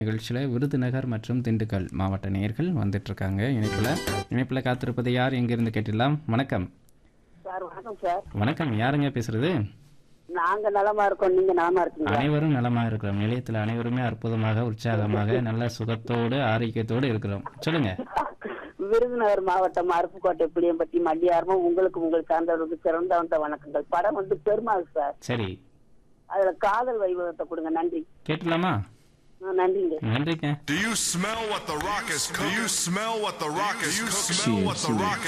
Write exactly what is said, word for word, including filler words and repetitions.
நிகழ்ச்சியில் விருதுநகர் மற்றும் திண்டுக்கல் மாவட்ட நேயர்கள் வந்துட்டு இருக்காங்க. இணைப்பில் இணைப்பில் காத்திருப்பது யார், எங்கிருந்து கேட்டுடலாம்? வணக்கம். சார் வணக்கம் சார். வணக்கம், யாருங்க பேசுறது? நாங்க நலமா இருக்கோம், நீங்க நலமா இருக்கீங்க? அனைவரும் நலமாக இருக்கிறோம். நிலையத்தில் அனைவருமே அற்புதமாக, உற்சாகமாக, நல்ல சுகத்தோடு, ஆரோக்கியத்தோடு இருக்கிறோம். சொல்லுங்க. விருதுநகர் மாவட்டம் அருப்புக்கோட்டை புளியம்பட்டி மல்லியாரமும் உங்களுக்கு உங்கள் சார்ந்தவர்களுக்கு சிறந்த வந்த வணக்கங்கள். படம் வந்து பெருமாள் சார். சரி, அதுல காதல் வைபவத்தை கொடுங்க. நன்றி. கேட்டுலாமா? ஆ, நன்றிங்க. நன்றிங்க. Do you smell what the rock is cooking? Do you smell what the rock is cooking? Do you smell what the rock is